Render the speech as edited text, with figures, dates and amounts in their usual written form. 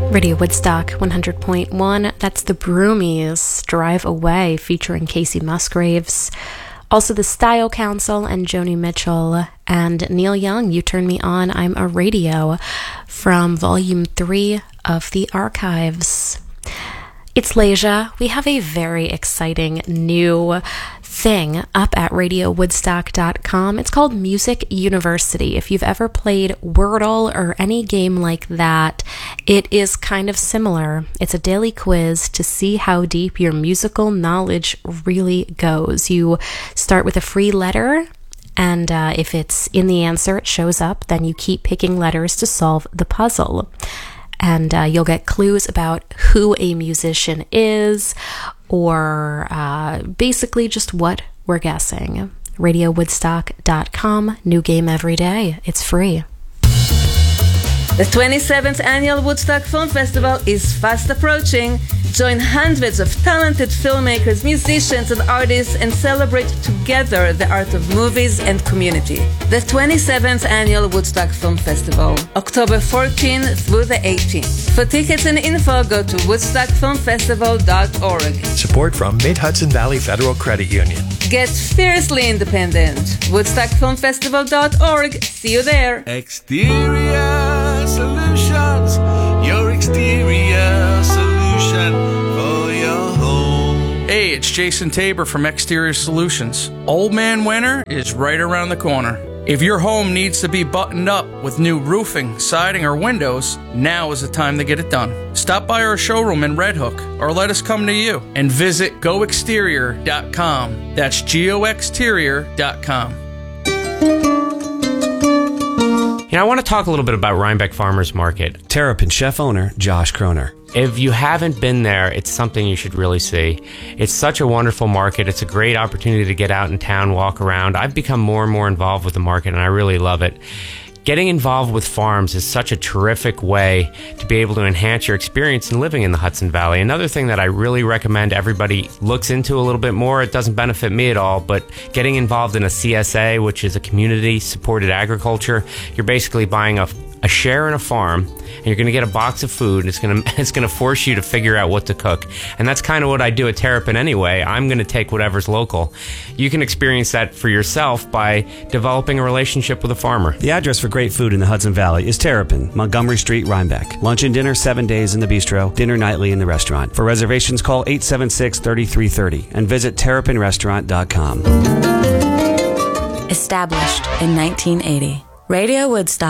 Radio Woodstock 100.1, that's the Broomies, Drive Away, featuring Casey Musgraves. Also the Style Council and Joni Mitchell, and Neil Young, You Turn Me On, I'm a Radio, from Volume 3 of the Archives. It's Leisha. We have a very exciting new thing up at radiowoodstock.com. It's called Music University. If you've ever played Wordle or any game like that, it is kind of similar. It's a daily quiz to see how deep your musical knowledge really goes. You start with a free letter, and if it's in the answer, it shows up. Then you keep picking letters to solve the puzzle. And you'll get clues about who a musician is, or basically just what we're guessing. RadioWoodstock.com, new game every day. It's free. The 27th Annual Woodstock Film Festival is fast approaching. Join hundreds of talented filmmakers, musicians, and artists and celebrate together the art of movies and community. The 27th Annual Woodstock Film Festival, October 14th through the 18th. For tickets and info, go to woodstockfilmfestival.org. Support from Mid-Hudson Valley Federal Credit Union. Get fiercely independent. woodstockfilmfestival.org. See you there. Exterior Solutions, your exterior solution for your home. Hey, it's Jason Tabor from Exterior Solutions. Old Man Winter is right around the corner. If your home needs to be buttoned up with new roofing, siding, or windows, now is the time to get it done. Stop by our showroom in Red Hook, or let us come to you, and visit goexterior.com. That's goexterior.com. You know, I want to talk a little bit about Rhinebeck Farmers Market. Terrapin chef owner Josh Kroner. If you haven't been there, it's something you should really see. It's such a wonderful market. It's a great opportunity to get out in town, walk around. I've become more and more involved with the market, and I really love it. Getting involved with farms is such a terrific way to be able to enhance your experience in living in the Hudson Valley. Another thing that I really recommend everybody looks into a little bit more, it doesn't benefit me at all, but getting involved in a CSA, which is a community-supported agriculture, you're basically buying a share in a farm, and you're going to get a box of food, and it's going to force you to figure out what to cook. And that's kind of what I do at Terrapin anyway. I'm going to take whatever's local. You can experience that for yourself by developing a relationship with a farmer. The address for great food in the Hudson Valley is Terrapin, Montgomery Street, Rhinebeck. Lunch and dinner 7 days in the bistro, dinner nightly in the restaurant. For reservations, call 876-3330 and visit terrapinrestaurant.com. Established in 1980, Radio Woodstock